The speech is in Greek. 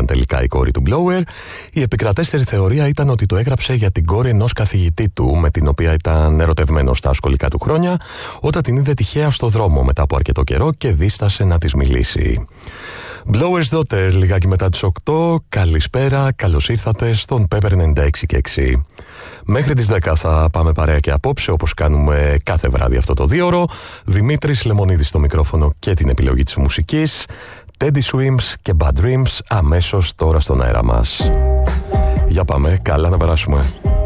τελικά η κόρη του Blower. Η επικρατέστερη θεωρία ήταν ότι το έγραψε για την κόρη ενός καθηγητή του, με την οποία ήταν ερωτευμένος στα σχολικά του χρόνια, όταν την είδε τυχαία στο δρόμο μετά από αρκετό καιρό και δίστασε να της μιλήσει. Blower's Daughter, λιγάκι μετά τις 8. Καλησπέρα, καλώς ήρθατε στον Pepper 96 και 6. Μέχρι τις 10 θα πάμε παρέα και απόψε, όπως κάνουμε κάθε βράδυ αυτό το 2ωρο. Δημήτρης Λεμονίδης στο μικρόφωνο και την επιλογή της μουσικής. Teddy Swims και Bad Dreams αμέσως τώρα στον αέρα μας. Για πάμε, καλά να περάσουμε.